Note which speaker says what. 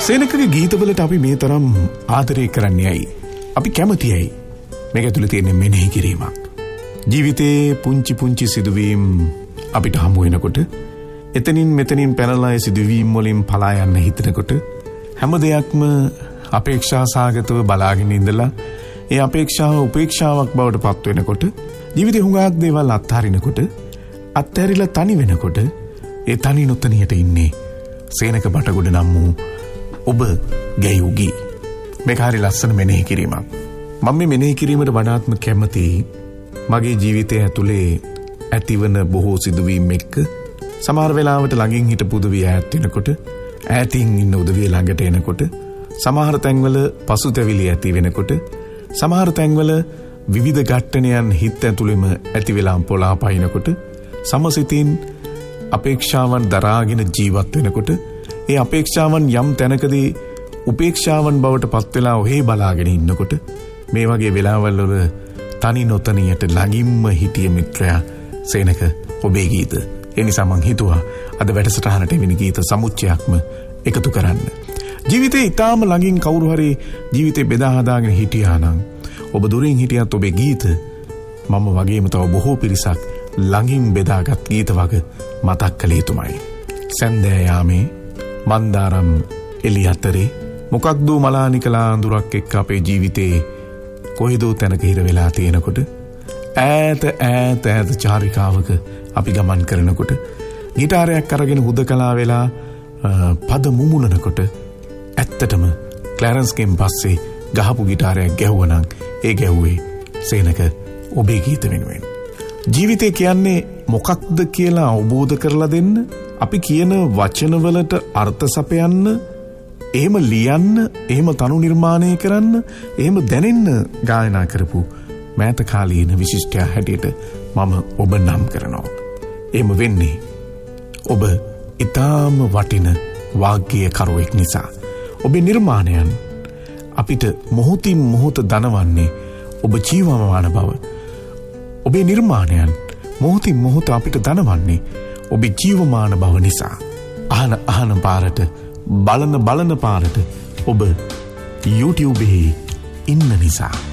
Speaker 1: සේනකගේ ගීතවලට අපි මේ තරම් ආදරය කරන්නේ ඇයි? අපි කැමති ඇයි? මේක ඇතුළේ තියෙන මෙනෙහි කිරීමක්. ජීවිතේ පුංචි පුංචි සිදුවීම් අපිට හමු වෙනකොට එතනින් මෙතනින් පැනලා සිදුවීම් වලින් පලා යන්න හිතනකොට හැම දෙයක්ම අපේක්ෂා සාගතව බලාගෙන ඉඳලා ඒ අපේක්ෂාව උපේක්ෂාවක් බවට පත් වෙනකොට ජීවිතේ හුඟක් දේවල් අත්හරිනකොට අත්හැරිලා තනි වෙනකොට ඒ තනි නොතනියට ඉන්නේ සේනක බටගොඩ නම් වූ ඔබ ගැයුගී. මේක හරි ලස්සන මෙනෙහි කිරීමක්. මම මේ මෙනෙහි කිරීමට වඩාත්ම කැමතියි මගේ ජීවිතය ඇතුලේ ඇතිවන බොහෝ සිදුවීම් එක්ක සමහර වෙලාවට ළඟින් හිටපු උදවිය ඈත් වෙනකොට ඈතින් ඉන්න උදවිය ළඟට එනකොට සමහර තැන්වල පසුතැවිලි ඇති වෙනකොට සමහර තැන්වල විවිධ ඝට්ටනයන් හිත ඇතුළෙම ඇති වෙලා පොළා පයින්නකොට සමසිතින් අපේක්ෂාවන් දරාගෙන ජීවත් වෙනකොට ඒ අපේක්ෂාවන් යම් තැනකදී උපේක්ෂාවන් බවට පත් වෙලා ඔහේ බලාගෙන ඉන්නකොට මේ වගේ වෙලාවල් වල තනි නොතනියට ළඟින්ම හිටිය මිත්‍රයා සේනක ඔබේ ගීත. ඒ නිසා මං හිතුවා අද වැඩසටහනට එවැනි ගීත සමුච්චයක්ම එකතු කරන්න. ජීවිතේ ඊටාම ළඟින් කවුරු හරි ජීවිතේ බෙදා හදාගෙන හිටියා නම් ඔබ දුරින් හිටියත් ඔබේ ගීත මම වගේම තව බොහෝ පිරිසක් ළඟින් බෙදාගත් ගීත වග මතක් කළ යුතුමයි. සන්දෑ යාමේ මන්දාරම් එළි අතරේ මොකක්ද මලානිකලා අඳුරක් එක්ක අපේ ජීවිතේ කොහෙදෝ තැනක හිර වෙලා තියෙනකොට ඈත චාරිකාවක අපි ගමන් කරනකොට ගිටාරයක් අරගෙන හුදකලා වෙලා පද මුමුණනකොට ඇත්තටම ක්ලැරන්ස්ගෙන් පස්සේ ගහපු ගිටාරයක් ගැහුවනම් ඒ ගැහුවේ සේනක ඔබේ ගීත වෙනුවෙන්. ජීවිතේ කියන්නේ මොකක්ද කියලා අවබෝධ කරලා දෙන්න, අපි කියන වචනවලට අර්ථ සපයන්න, එහෙම ලියන්න, එහෙම තනු නිර්මාණය කරන්න, එහෙම දැනෙන්න ගායනා කරපු මෑත කාලීන විශිෂ්ටයා හැටියට මම ඔබ නම් කරනවා. එහෙම වෙන්නේ ඔබ ඊටාම වටින වාග්ගය කරුවෙක් නිසා. ඔබේ නිර්මාණයන් අපිට මොහොතින් මොහොත දනවන්නේ ඔබ ජීවමාන බව. ඔබේ නිර්මාණයන් මොහොතින් මොහොත අපිට දනවන්නේ ඔබේ ජීවමාන බව නිසා. අහන පාරට බලන පාරට ඔබ YouTube ඉන්න නිසා.